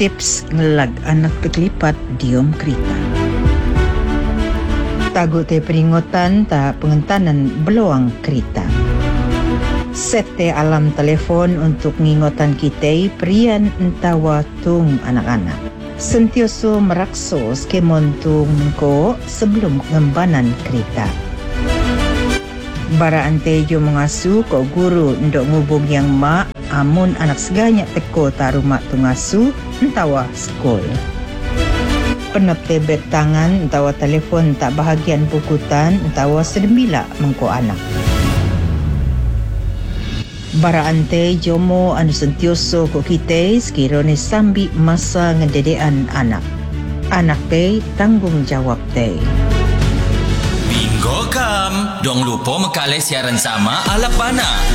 Tips ngelag anak peklipat diom kereta. Tago te peringatan ta pengentanan beluang kereta. Set te alam telefon untuk ngingotan kita perian entawa tung anak-anak. Sentioso merakso skemon tung ko sebelum ngembanan kereta. Bara ante jo mengasu ko guru ndok ngubung yang mak amun anak seganyak teko tarumak tungasu entawa skol. Penep tebet tangan entawa telefon tak bahagian pukutan entawa sedembila mengko anak. Bara ante jomo anu sentioso ko kita sekirone sambi masa ngededean anak. Anak te tanggung jawab te. Bingo kam, dong lupa mekale siaran sama ala pana.